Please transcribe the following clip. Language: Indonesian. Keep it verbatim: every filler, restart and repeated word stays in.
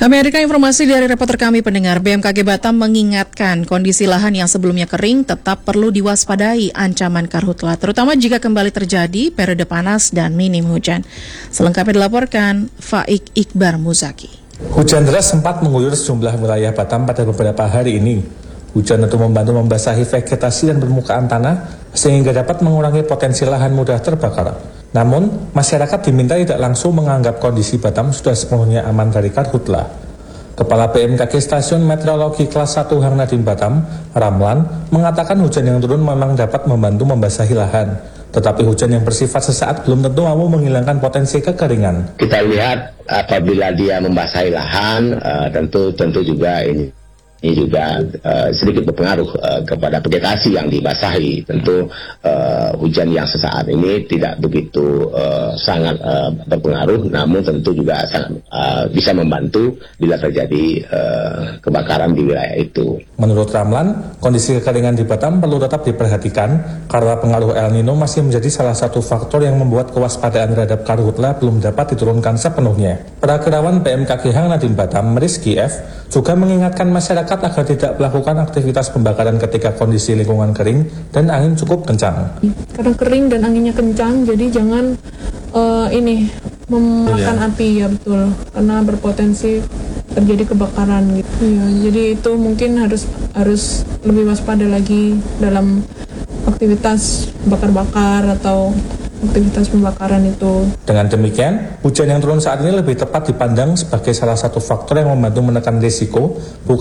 Kami hadirkan informasi dari reporter kami pendengar. B M K G Batam mengingatkan kondisi lahan yang sebelumnya kering tetap perlu diwaspadai ancaman karhutla, terutama jika kembali terjadi periode panas dan minim hujan. Selengkapnya dilaporkan Faik Iqbar Muzaki. Hujan deras sempat mengguyur sejumlah wilayah Batam pada beberapa hari ini. Hujan tentu membantu membasahi vegetasi dan permukaan tanah sehingga dapat mengurangi potensi lahan mudah terbakar. Namun, masyarakat diminta tidak langsung menganggap kondisi Batam sudah sepenuhnya aman dari karhutla. Kepala B M K G Stasiun Meteorologi Kelas satu Hang Nadiem Batam, Ramlan, mengatakan hujan yang turun memang dapat membantu membasahi lahan. Tetapi hujan yang bersifat sesaat belum tentu mampu menghilangkan potensi kekeringan. Kita lihat apabila dia membasahi lahan, uh, tentu tentu juga ini Ini juga uh, sedikit berpengaruh uh, kepada vegetasi yang dibasahi. Tentu uh, hujan yang sesaat ini tidak begitu uh, sangat uh, berpengaruh, namun tentu juga sangat uh, bisa membantu bila terjadi uh, kebakaran di wilayah itu. Menurut Ramlan, kondisi kekeringan di Batam perlu tetap diperhatikan karena pengaruh El Nino masih menjadi salah satu faktor yang membuat kewaspadaan terhadap karhutla belum dapat diturunkan sepenuhnya. Perakirawan B M K G Hang Nadiem Batam, Rizky F, juga mengingatkan masyarakat agar tidak melakukan aktivitas pembakaran ketika kondisi lingkungan kering dan angin cukup kencang. Karena kering dan anginnya kencang, jadi jangan uh, ini memakan oh, ya. api ya betul, karena berpotensi terjadi kebakaran gitu. Ya, jadi itu mungkin harus harus lebih waspada lagi dalam aktivitas bakar-bakar atau aktivitas pembakaran itu. Dengan demikian, hujan yang turun saat ini lebih tepat dipandang sebagai salah satu faktor yang membantu menekan risiko